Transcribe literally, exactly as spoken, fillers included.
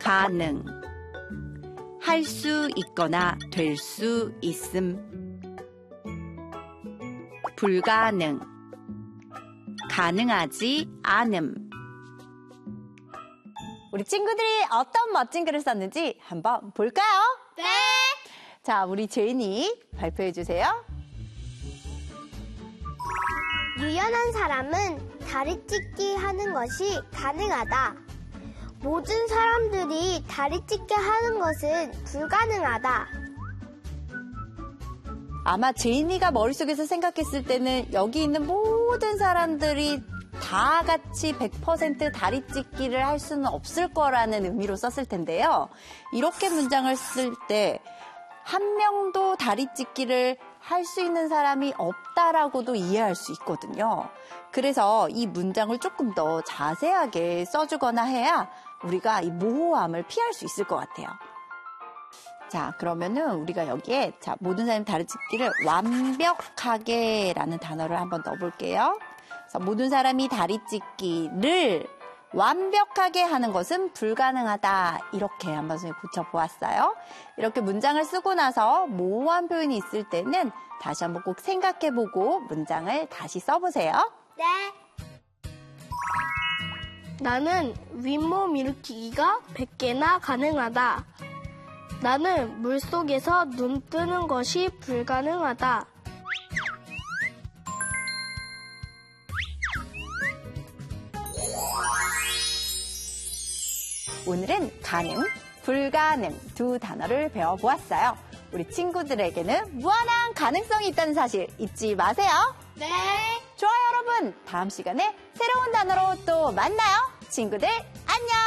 가능, 할 수 있거나 될 수 있음. 불가능, 가능하지 않음. 우리 친구들이 어떤 멋진 글을 썼는지 한번 볼까요? 네. 자, 우리 제인이 발표해 주세요. 유연한 사람은 다리찢기 하는 것이 가능하다. 모든 사람들이 다리찢기 하는 것은 불가능하다. 아마 제인이가 머릿속에서 생각했을 때는 여기 있는 모든 사람들이 다 같이 백 퍼센트 다리찢기를 할 수는 없을 거라는 의미로 썼을 텐데요. 이렇게 문장을 쓸 때 한 명도 다리찢기를 할 수 있는 사람이 없다라고도 이해할 수 있거든요. 그래서 이 문장을 조금 더 자세하게 써주거나 해야 우리가 이 모호함을 피할 수 있을 것 같아요. 자, 그러면은 우리가 여기에 자, 모든 사람이 다리찢기를 완벽하게라는 단어를 한번 넣어볼게요. 그래서 모든 사람이 다리찢기를 완벽하게 하는 것은 불가능하다. 이렇게 한번 선생님이 고쳐보았어요. 이렇게 문장을 쓰고 나서 모호한 표현이 있을 때는 다시 한번 꼭 생각해보고 문장을 다시 써보세요. 네. 나는 윗몸 일으키기가 백 개나 가능하다. 나는 물속에서 눈 뜨는 것이 불가능하다. 오늘은 가능, 불가능 두 단어를 배워보았어요. 우리 친구들에게는 무한한 가능성이 있다는 사실 잊지 마세요. 네. 좋아요, 여러분. 다음 시간에 새로운 단어로 또 만나요. 친구들 안녕.